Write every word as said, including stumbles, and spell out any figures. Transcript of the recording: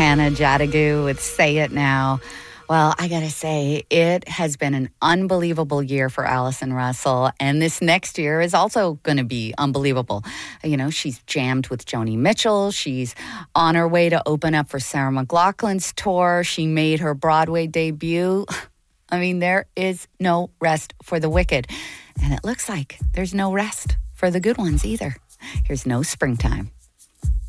Hannah Jadagoo with Say It Now. Well, I got to say, it has been an unbelievable year for Allison Russell, and this next year is also going to be unbelievable. You know, she's jammed with Joni Mitchell. She's on her way to open up for Sarah McLachlan's tour. She made her Broadway debut. I mean, there is no rest for the wicked. And it looks like there's no rest for the good ones either. Here's No Springtime.